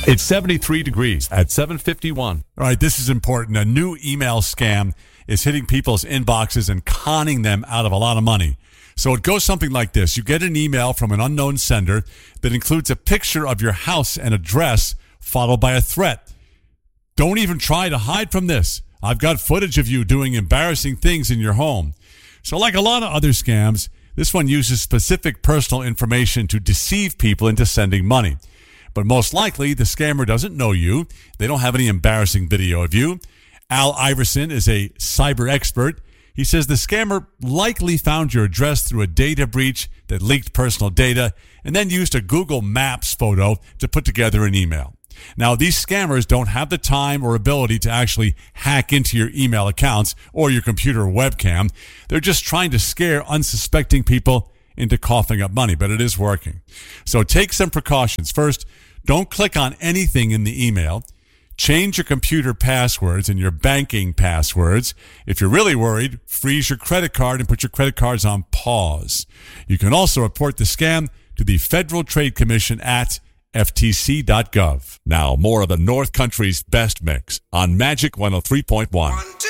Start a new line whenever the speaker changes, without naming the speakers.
It's 73 degrees at 7:51.
All right, this is important. A new email scam is hitting people's inboxes and conning them out of a lot of money. So it goes something like this. You get an email from an unknown sender that includes a picture of your house and address followed by a threat. Don't even try to hide from this. I've got footage of you doing embarrassing things in your home. So like a lot of other scams, this one uses specific personal information to deceive people into sending money. But most likely, the scammer doesn't know you. They don't have any embarrassing video of you. Al Iverson is a cyber expert. He says the scammer likely found your address through a data breach that leaked personal data and then used a Google Maps photo to put together an email. Now, these scammers don't have the time or ability to actually hack into your email accounts or your computer webcam. They're just trying to scare unsuspecting people into coughing up money, but it is working. So take some precautions. First, don't click on anything in the email. Change your computer passwords and your banking passwords. If you're really worried, freeze your credit card and put your credit cards on pause. You can also report the scam to the Federal Trade Commission at ftc.gov.
Now, more of the North Country's best mix on Magic 103.1.